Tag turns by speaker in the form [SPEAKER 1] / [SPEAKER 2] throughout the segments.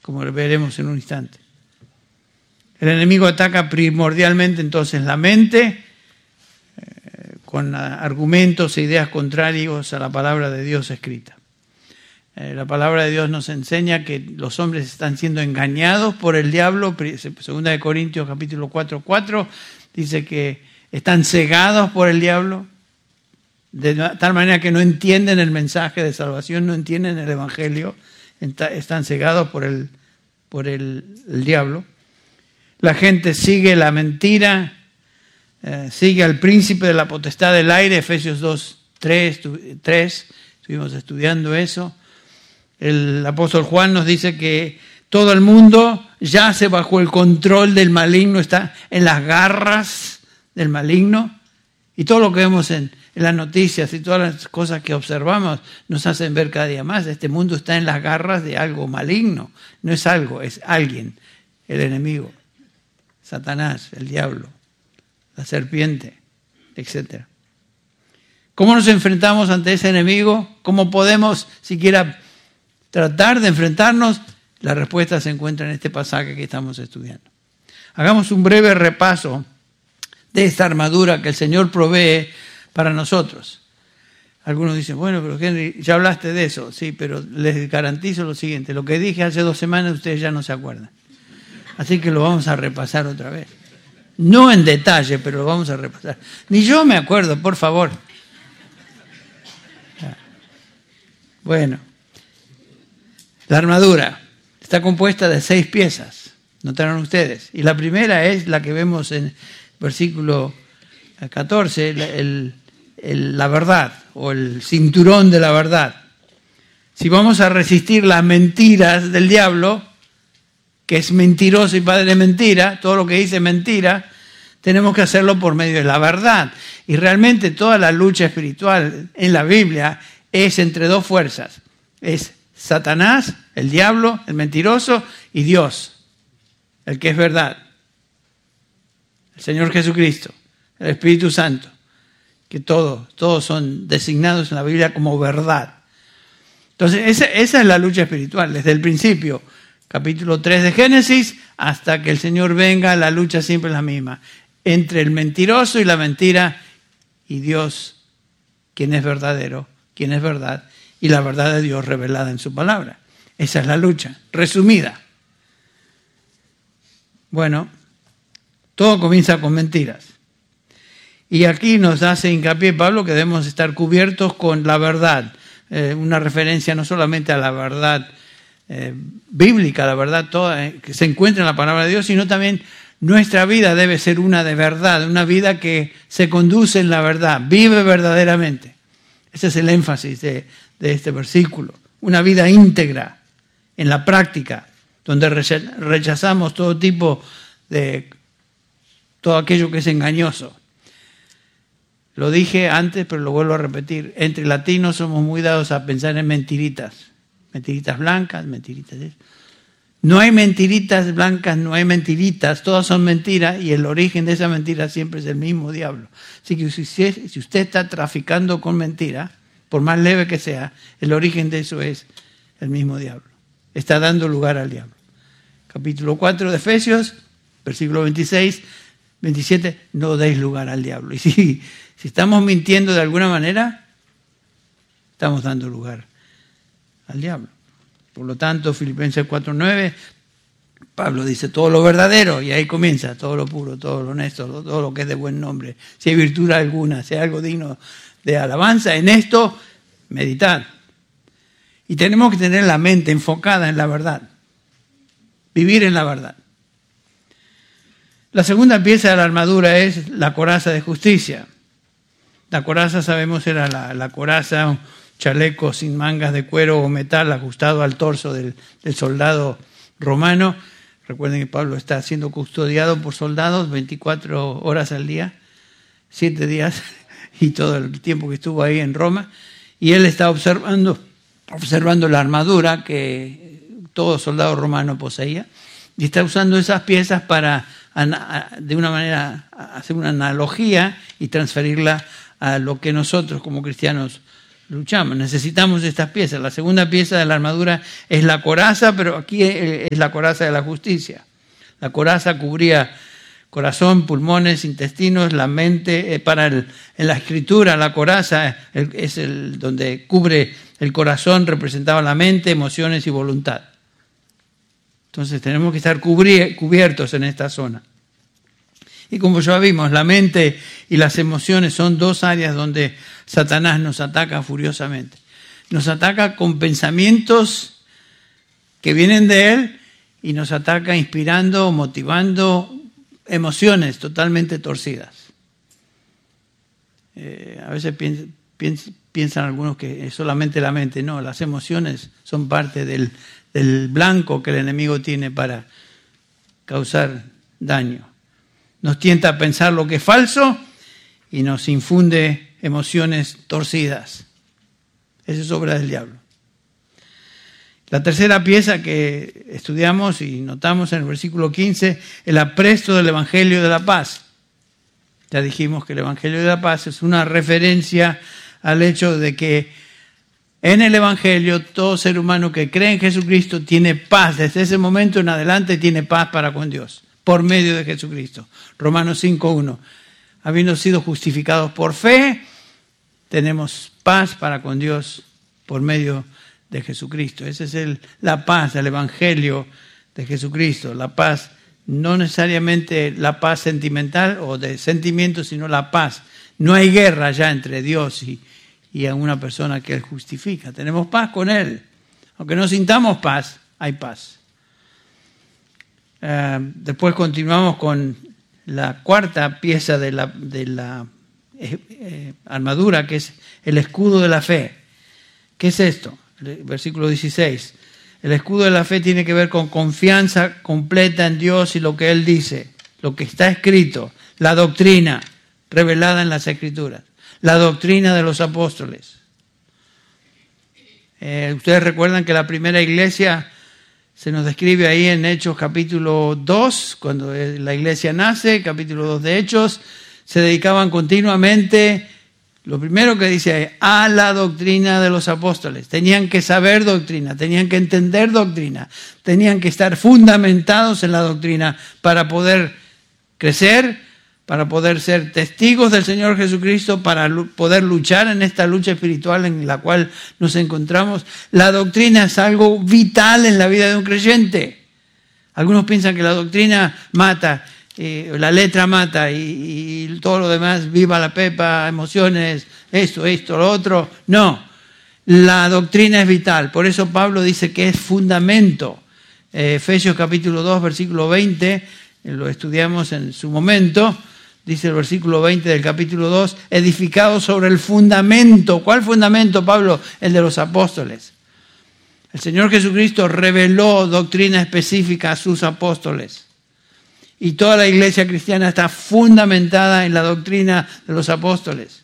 [SPEAKER 1] como veremos en un instante. El enemigo ataca primordialmente entonces la mente, con argumentos e ideas contrarios a la palabra de Dios escrita. La palabra de Dios nos enseña que los hombres están siendo engañados por el diablo. Segunda de Corintios capítulo 4:4 dice que están cegados por el diablo, de tal manera que no entienden el mensaje de salvación, no entienden el evangelio, están cegados por el diablo. La gente sigue la mentira, sigue al príncipe de la potestad del aire, Efesios 2:3, estuvimos estudiando eso. El apóstol Juan nos dice que todo el mundo yace bajo el control del maligno, está en las garras del maligno, y todo lo que vemos en las noticias y todas las cosas que observamos nos hacen ver cada día más. Este mundo está en las garras de algo maligno, no es algo, es alguien, el enemigo, Satanás, el diablo, la serpiente, etc. ¿Cómo nos enfrentamos ante ese enemigo? ¿Cómo podemos siquiera tratar de enfrentarnos? La respuesta se encuentra en este pasaje que estamos estudiando. Hagamos un breve repaso de esta armadura que el Señor provee para nosotros. Algunos dicen, bueno, pero Henry, ya hablaste de eso. Sí, pero les garantizo lo siguiente, lo que dije hace 2 semanas ustedes ya no se acuerdan. Así que lo vamos a repasar otra vez. No en detalle, pero lo vamos a repasar. Ni yo me acuerdo, por favor. Bueno, la armadura está compuesta de 6 piezas, notaron ustedes. Y la primera es la que vemos en versículo 14, la verdad, o el cinturón de la verdad. Si vamos a resistir las mentiras del diablo, que es mentiroso y padre de mentira, todo lo que dice mentira, tenemos que hacerlo por medio de la verdad. Y realmente toda la lucha espiritual en la Biblia es entre 2 fuerzas. Es Satanás, el diablo, el mentiroso, y Dios, el que es verdad. El Señor Jesucristo, el Espíritu Santo, que todos son designados en la Biblia como verdad. Entonces, esa es la lucha espiritual, desde el principio. Capítulo 3 de Génesis, hasta que el Señor venga, la lucha siempre es la misma. Entre el mentiroso y la mentira, y Dios, quien es verdadero, quien es verdad, y la verdad de Dios revelada en su palabra. Esa es la lucha, resumida. Bueno, todo comienza con mentiras. Y aquí nos hace hincapié Pablo que debemos estar cubiertos con la verdad. Una referencia no solamente a la verdad bíblica, la verdad toda que se encuentra en la palabra de Dios, sino también nuestra vida debe ser una de verdad, una vida que se conduce en la verdad, vive verdaderamente. Ese es el énfasis de este versículo. Una vida íntegra en la práctica, donde rechazamos todo tipo de todo aquello que es engañoso. Lo dije antes, pero lo vuelvo a repetir. Entre latinos somos muy dados a pensar en mentiritas. Mentiritas blancas, mentiritas. No hay mentiritas blancas, no hay mentiritas, todas son mentiras y el origen de esa mentira siempre es el mismo diablo. Así que si usted está traficando con mentira, por más leve que sea, el origen de eso es el mismo diablo. Está dando lugar al diablo. Capítulo 4 de Efesios, versículo 26, 27, no deis lugar al diablo. Y si estamos mintiendo de alguna manera, estamos dando lugar al diablo. Por lo tanto, Filipenses 4:9, Pablo dice todo lo verdadero, y ahí comienza todo lo puro, todo lo honesto, todo lo que es de buen nombre. Si hay virtud alguna, si hay algo digno de alabanza, en esto meditad. Y tenemos que tener la mente enfocada en la verdad, vivir en la verdad. La segunda pieza de la armadura es la coraza de justicia. La coraza, sabemos, era la coraza, chaleco sin mangas de cuero o metal ajustado al torso del soldado romano. Recuerden que Pablo está siendo custodiado por soldados 24 horas al día, 7 días y todo el tiempo que estuvo ahí en Roma. Y él está observando la armadura que todo soldado romano poseía y está usando esas piezas para, de una manera, hacer una analogía y transferirla a lo que nosotros como cristianos luchamos, necesitamos estas piezas. La segunda pieza de la armadura es la coraza, pero aquí es la coraza de la justicia. La coraza cubría corazón, pulmones, intestinos, la mente. En la escritura, la coraza es donde cubre el corazón, representaba la mente, emociones y voluntad. Entonces tenemos que estar cubiertos en esta zona. Y como ya vimos, la mente y las emociones son dos áreas donde Satanás nos ataca furiosamente. Nos ataca con pensamientos que vienen de él y nos ataca inspirando, motivando emociones totalmente torcidas. A veces piensan algunos que es solamente la mente. No, las emociones son parte del blanco que el enemigo tiene para causar daño. Nos tienta a pensar lo que es falso y nos infunde emociones torcidas. Eso es obra del diablo. La tercera pieza que estudiamos y notamos en el versículo 15, el apresto del Evangelio de la Paz. Ya dijimos que el Evangelio de la Paz es una referencia al hecho de que en el Evangelio todo ser humano que cree en Jesucristo tiene paz. Desde ese momento en adelante tiene paz para con Dios, por medio de Jesucristo. Romanos 5:1. Habiendo sido justificados por fe, tenemos paz para con Dios por medio de Jesucristo. Esa es la paz del Evangelio de Jesucristo. La paz, no necesariamente la paz sentimental o de sentimientos, sino la paz. No hay guerra ya entre Dios y a una persona que Él justifica. Tenemos paz con Él. Aunque no sintamos paz, hay paz. Después continuamos con la cuarta pieza de la armadura, que es el escudo de la fe. ¿Qué es esto? Versículo 16. El escudo de la fe tiene que ver con confianza completa en Dios y lo que Él dice, lo que está escrito, la doctrina revelada en las Escrituras, la doctrina de los apóstoles. Ustedes recuerdan que la primera iglesia se nos describe ahí en Hechos capítulo 2, cuando la iglesia nace, capítulo 2 de Hechos, se dedicaban continuamente, lo primero que dice ahí, a la doctrina de los apóstoles. Tenían que saber doctrina, tenían que entender doctrina, tenían que estar fundamentados en la doctrina para poder crecer, para poder ser testigos del Señor Jesucristo, para poder luchar en esta lucha espiritual en la cual nos encontramos. La doctrina es algo vital en la vida de un creyente. Algunos piensan que la doctrina mata, la letra mata y todo lo demás, viva la pepa, emociones, esto, lo otro. No, la doctrina es vital. Por eso Pablo dice que es fundamento. Efesios capítulo 2, versículo 20, lo estudiamos en su momento. Dice el versículo 20 del capítulo 2, edificado sobre el fundamento. ¿Cuál fundamento, Pablo? El de los apóstoles. El Señor Jesucristo reveló doctrina específica a sus apóstoles. Y toda la iglesia cristiana está fundamentada en la doctrina de los apóstoles.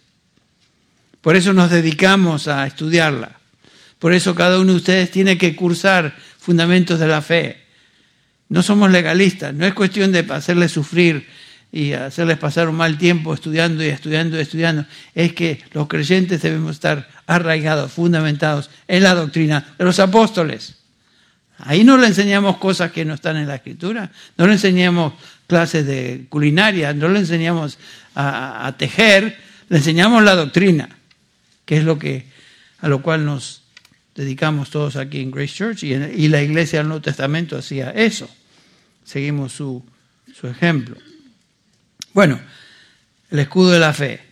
[SPEAKER 1] Por eso nos dedicamos a estudiarla. Por eso cada uno de ustedes tiene que cursar fundamentos de la fe. No somos legalistas, no es cuestión de hacerles sufrir y hacerles pasar un mal tiempo estudiando y estudiando y estudiando. Es que los creyentes debemos estar arraigados, fundamentados en la doctrina de los apóstoles. Ahí no le enseñamos cosas que no están en la Escritura, no le enseñamos clases de culinaria, no le enseñamos a tejer, le enseñamos la doctrina, que es a lo cual nos dedicamos todos aquí en Grace Church, y la iglesia del Nuevo Testamento hacía eso. Seguimos su ejemplo. Bueno, el escudo de la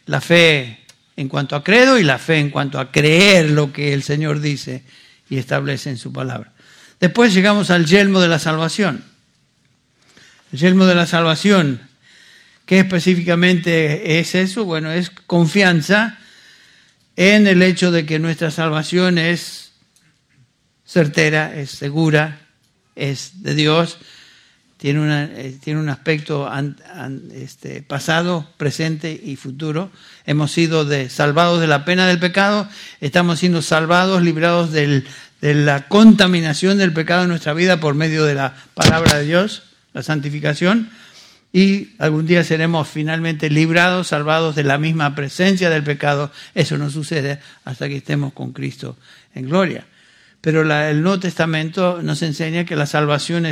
[SPEAKER 1] fe en cuanto a credo y la fe en cuanto a creer lo que el Señor dice y establece en su palabra. Después llegamos al yelmo de la salvación. El yelmo de la salvación, ¿qué específicamente es eso? Bueno, es confianza en el hecho de que nuestra salvación es certera, es segura, es de Dios. Tiene un aspecto pasado, presente y futuro. Hemos sido salvados de la pena del pecado. Estamos siendo salvados, librados de la contaminación del pecado en nuestra vida por medio de la palabra de Dios, la santificación. y algún día seremos finalmente librados, salvados de la misma presencia del pecado. Eso no sucede hasta que estemos con Cristo en gloria. Pero el Nuevo Testamento nos enseña que la salvación